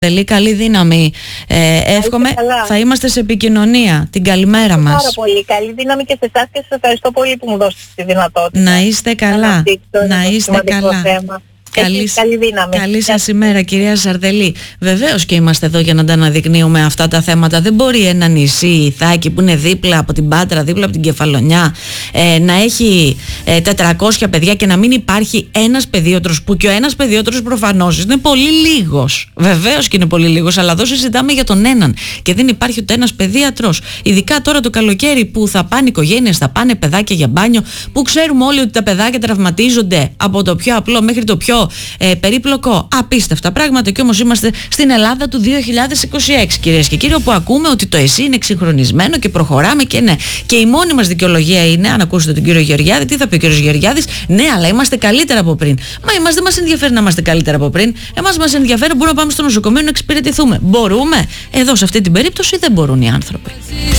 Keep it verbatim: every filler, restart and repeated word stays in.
Τελή, καλή δύναμη. Ε, εύχομαι θα είμαστε σε επικοινωνία. Την καλημέρα μας. Πάρα πολύ. Καλή δύναμη και σε εσάς και σας ευχαριστώ πολύ που μου δώσετε τη δυνατότητα. Να είστε καλά. Να είστε καλά. Θέμα. Καλή, καλή δύναμη. Καλή σας ημέρα, κυρία Ζαρδελή. Βεβαίως και είμαστε εδώ για να τα αναδεικνύουμε αυτά τα θέματα. Δεν μπορεί ένα νησί, Ιθάκη, που είναι δίπλα από την Πάτρα, δίπλα από την Κεφαλονιά, ε, να έχει ε, τετρακόσια παιδιά και να μην υπάρχει ένας παιδίατρος, που και ο ένας παιδίατρος προφανώς είναι πολύ λίγος. Βεβαίως και είναι πολύ λίγος, αλλά εδώ συζητάμε για τον έναν. Και δεν υπάρχει ούτε ένας παιδίατρος. Ειδικά τώρα το καλοκαίρι που θα πάνε οικογένειες, θα πάνε παιδάκια για μπάνιο, που ξέρουμε όλοι ότι τα παιδάκια τραυματίζονται από το πιο απλό μέχρι το πιο Ε, περίπλοκο, απίστευτα πράγματα, και όμως είμαστε στην Ελλάδα του δύο χιλιάδες είκοσι έξι, κυρίες και κύριοι, όπου ακούμε ότι το ΕΣΥ είναι εξυγχρονισμένο και προχωράμε, και ναι, και η μόνη μας δικαιολογία είναι, αν ακούσετε τον κύριο Γεωργιάδη, τι θα πει ο κύριος Γεωργιάδης? Ναι, αλλά είμαστε καλύτερα από πριν. Μα εμάς δεν μας ενδιαφέρει να είμαστε καλύτερα από πριν. Εμάς μας ενδιαφέρει, μπορούμε να πάμε στο νοσοκομείο να εξυπηρετηθούμε. Μπορούμε? Εδώ σε αυτή την περίπτωση δεν μπορούν οι άνθρωποι.